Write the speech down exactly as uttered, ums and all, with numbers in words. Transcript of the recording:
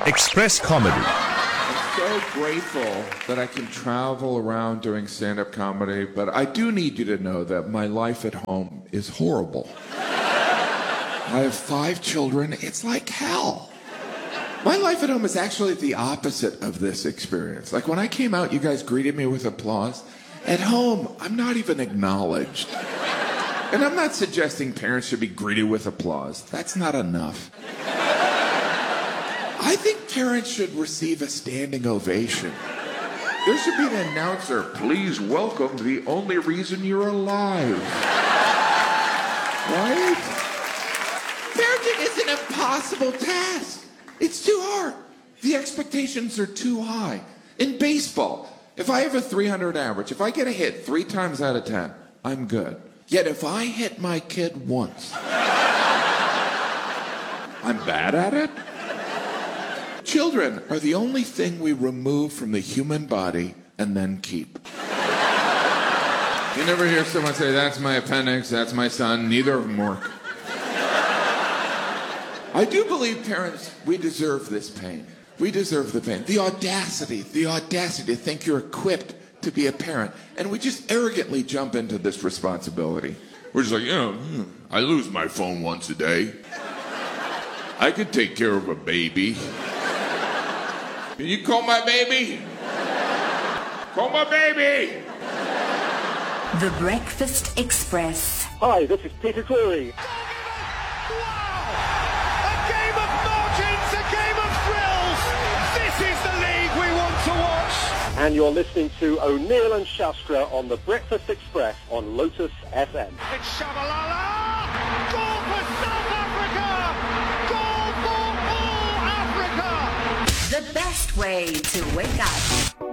Express Comedy. I'm so grateful that I can travel around doing stand-up comedy, but I do need you to know that my life at home is horrible. I have five children. It's like hell. My life at home is actually the opposite of this experience. Like when I came out, you guys greeted me with applause. At home, I'm not even acknowledged. And I'm not suggesting parents should be greeted with applause. That's not enough. I think parents should receive a standing ovation. There should be an announcer. Please welcome the only reason you're alive. Right? Parenting is an impossible task. It's too hard. The expectations are too high. In baseball, if I have a three hundred average, if I get a hit three times out of ten, I'm good. Yet if I hit my kid once, I'm bad at it. Children are the only thing we remove from the human body and then keep. You never hear someone say, that's my appendix, that's my son, neither of them work. I do believe, parents, we deserve this pain. We deserve the pain. The audacity, the audacity to think you're equipped to be a parent. And we just arrogantly jump into this responsibility. We're just like, you know, I lose my phone once a day. I could take care of a baby. Can you call my baby? Call my baby! The Breakfast Express. Hi, this is Peter Cleary. And you're listening to O'Neill and Shastra on the Breakfast Express on Lotus F M. It's Shabalala! Goal for South Africa! Goal for all Africa! The best way to wake up.